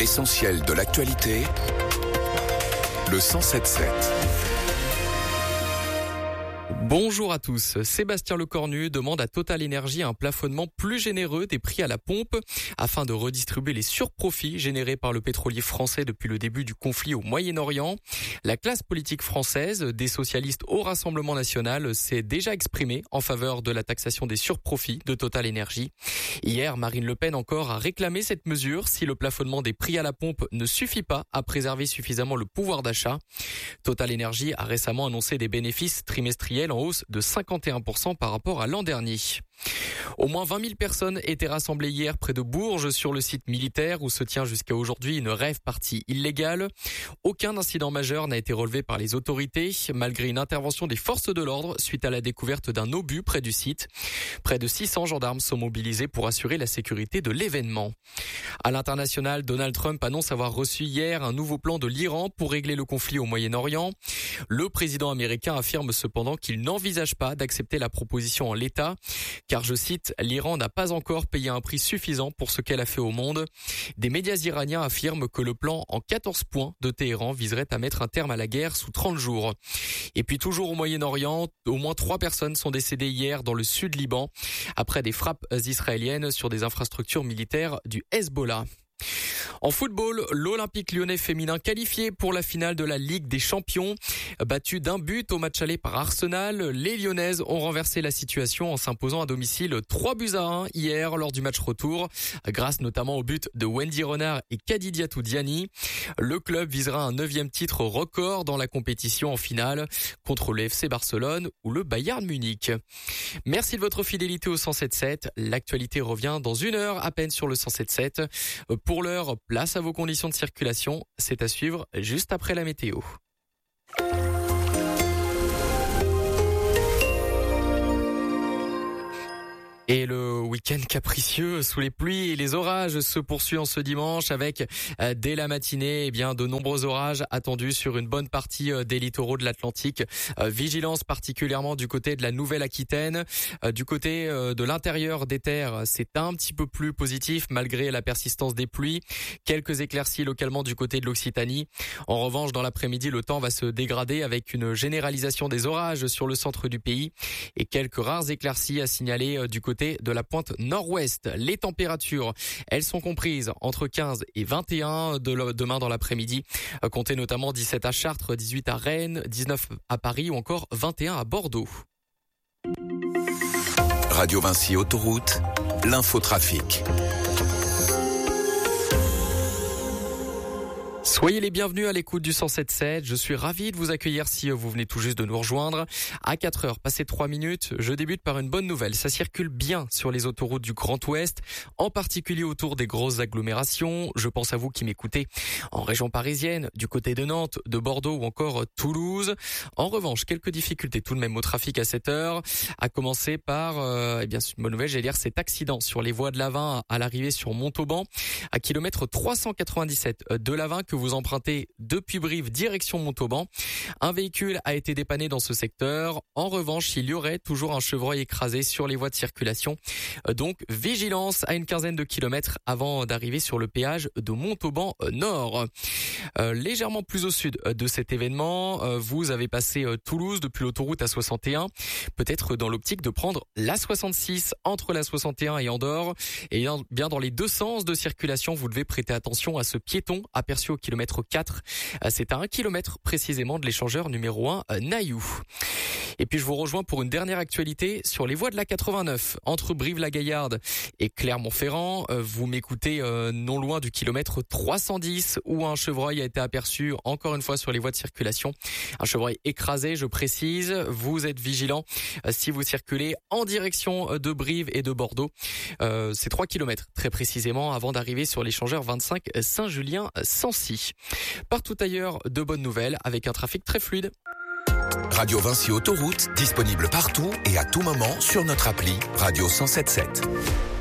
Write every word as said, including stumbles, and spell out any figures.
L'essentiel de l'actualité, le cent sept sept. Bonjour à tous. Sébastien Lecornu demande à Total Energy un plafonnement plus généreux des prix à la pompe afin de redistribuer les surprofits générés par le pétrolier français depuis le début du conflit au Moyen-Orient. La classe politique française, des socialistes au Rassemblement national, s'est déjà exprimée en faveur de la taxation des surprofits de Total Energy. Hier, Marine Le Pen encore a réclamé cette mesure si le plafonnement des prix à la pompe ne suffit pas à préserver suffisamment le pouvoir d'achat. Total Energy a récemment annoncé des bénéfices trimestriels en hausse de cinquante et un pour cent par rapport à l'an dernier. Au moins vingt mille personnes étaient rassemblées hier près de Bourges sur le site militaire où se tient jusqu'à aujourd'hui une rave party illégale. Aucun incident majeur n'a été relevé par les autorités malgré une intervention des forces de l'ordre suite à la découverte d'un obus près du site. Près de six cents gendarmes sont mobilisés pour assurer la sécurité de l'événement. À l'international, Donald Trump annonce avoir reçu hier un nouveau plan de l'Iran pour régler le conflit au Moyen-Orient. Le président américain affirme cependant qu'il n'envisage pas d'accepter la proposition en l'état, car, je cite, l'Iran n'a pas encore payé un prix suffisant pour ce qu'elle a fait au monde. Des médias iraniens affirment que le plan en quatorze points de Téhéran viserait à mettre un terme à la guerre sous trente jours. Et puis toujours au Moyen-Orient, au moins trois personnes sont décédées hier dans le sud Liban après des frappes israéliennes sur des infrastructures militaires du Hezbollah. En football, l'Olympique lyonnais féminin qualifié pour la finale de la Ligue des Champions. Battu d'un but au match aller par Arsenal, les Lyonnaises ont renversé la situation en s'imposant à domicile trois buts à un hier lors du match retour, grâce notamment au but de Wendy Renard et Kadidiatou Diani. Le club visera un neuvième titre record dans la compétition en finale contre le F C Barcelone ou le Bayern Munich. Merci de votre fidélité au cent sept sept. L'actualité revient dans une heure à peine sur le cent sept sept. Pour l'heure, place à vos conditions de circulation. C'est à suivre juste après la météo. Et le week-end capricieux sous les pluies et les orages se poursuit en ce dimanche avec euh, dès la matinée eh bien de nombreux orages attendus sur une bonne partie euh, des littoraux de l'Atlantique. Euh, vigilance particulièrement du côté de la Nouvelle-Aquitaine. Euh, du côté euh, de l'intérieur des terres, c'est un petit peu plus positif malgré la persistance des pluies. Quelques éclaircies localement du côté de l'Occitanie. En revanche, dans l'après-midi, le temps va se dégrader avec une généralisation des orages sur le centre du pays et quelques rares éclaircies à signaler euh, du côté de la pointe nord-ouest. Les températures, elles sont comprises entre quinze et vingt et un de le, demain dans l'après-midi. Comptez notamment dix-sept à Chartres, dix-huit à Rennes, dix-neuf à Paris ou encore vingt et un à Bordeaux. Radio Vinci Autoroute, l'infotrafic. Soyez les bienvenus à l'écoute du cent sept sept. Je suis ravi de vous accueillir si vous venez tout juste de nous rejoindre. À quatre heures, passé trois minutes, je débute par une bonne nouvelle. Ça circule bien sur les autoroutes du Grand Ouest, en particulier autour des grosses agglomérations. Je pense à vous qui m'écoutez en région parisienne, du côté de Nantes, de Bordeaux ou encore Toulouse. En revanche, quelques difficultés tout de même au trafic à cette heure. À commencer par, euh, eh bien, une bonne nouvelle, j'allais dire cet accident sur les voies de l'Avin à l'arrivée sur Montauban, à kilomètre trois cent quatre-vingt-dix-sept de l'Avin que vous empruntez depuis Brive direction Montauban. Un véhicule a été dépanné dans ce secteur. En revanche, il y aurait toujours un chevreuil écrasé sur les voies de circulation. Donc, vigilance à une quinzaine de kilomètres avant d'arriver sur le péage de Montauban Nord. Euh, légèrement plus au sud de cet événement, euh, vous avez passé euh, Toulouse depuis l'autoroute A soixante et un, peut-être dans l'optique de prendre l'A soixante-six entre l'A soixante et un et Andorre. Et bien dans les deux sens de circulation, vous devez prêter attention à ce piéton aperçu au kilomètre quatre. C'est à un kilomètre précisément de l'échangeur numéro un Naïou. Et puis je vous rejoins pour une dernière actualité sur les voies de l'A quatre-vingt-neuf entre Brive-la-Gaillarde et Clermont-Ferrand. Vous m'écoutez euh, non loin du kilomètre trois cent dix où un chevreuil a été aperçu encore une fois sur les voies de circulation. Un chevreuil écrasé, je précise. Vous êtes vigilants euh, si vous circulez en direction de Brive et de Bordeaux. Euh, c'est trois kilomètres très précisément avant d'arriver sur l'échangeur vingt-cinq Saint-Julien-Sancy. Partout ailleurs, de bonnes nouvelles avec un trafic très fluide. Radio Vinci Autoroute, disponible partout et à tout moment sur notre appli Radio cent sept sept.